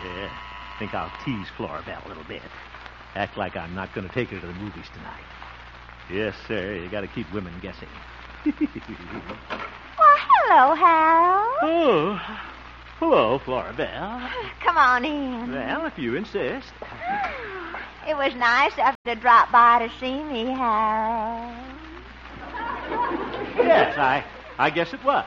Yeah, I think I'll tease Florabelle a little bit. Act like I'm not going to take her to the movies tonight. Yes, sir, you got to keep women guessing. Well, hello, Harold. Oh, hello, Florabelle. Come on in. Well, if you insist. It was nice of you to drop by to see me, Harold. Yes, I guess it was.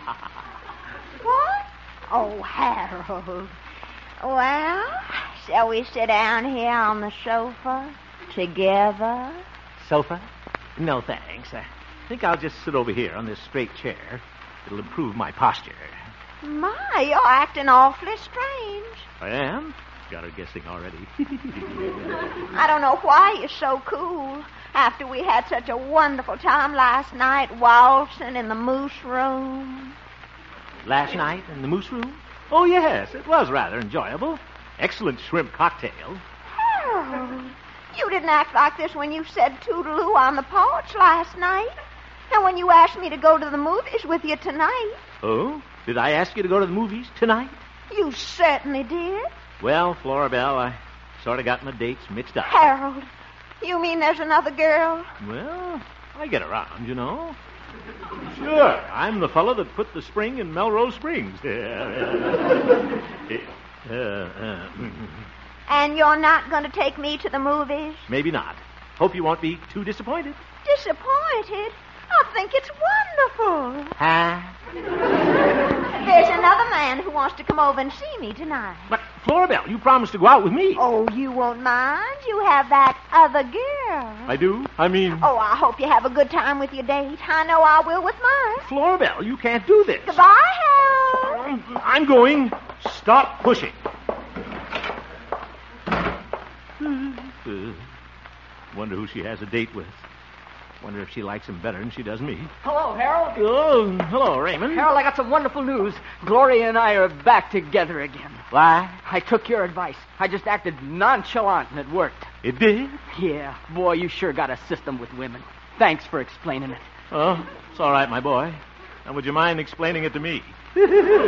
What? Oh, Harold. Well, shall we sit down here on the sofa together? Sofa? No, thanks. I think I'll just sit over here on this straight chair. It'll improve my posture. My, you're acting awfully strange. I am? Got her guessing already. I don't know why you're so cool after we had such a wonderful time last night waltzing in the Moose Room. Last night in the Moose Room? Oh, yes, it was rather enjoyable. Excellent shrimp cocktail. Harold, you didn't act like this when you said toodaloo on the porch last night. And when you asked me to go to the movies with you tonight. Oh? Did I ask you to go to the movies tonight? You certainly did. Well, Florabelle, I sort of got my dates mixed up. Harold, you mean there's another girl? Well, I get around, you know. Sure, I'm the fellow that put the spring in Melrose Springs. And you're not going to take me to the movies? Maybe not. Hope you won't be too disappointed. Disappointed? I think it's wonderful. Huh? There's another man who wants to come over and see me tonight. But, Florabelle, you promised to go out with me. Oh, you won't mind? You have that other girl. I do? I mean... Oh, I hope you have a good time with your date. I know I will with mine. Florabelle, you can't do this. Goodbye, Harold. I'm going. Stop pushing. Wonder who she has a date with. Wonder if she likes him better than she does me. Hello, Harold. Oh, hello, Raymond. Harold, I got some wonderful news. Gloria and I are back together again. Why? I took your advice. I just acted nonchalant, and it worked. It did? Yeah. Boy, you sure got a system with women. Thanks for explaining it. Oh, it's all right, my boy. Now, would you mind explaining it to me?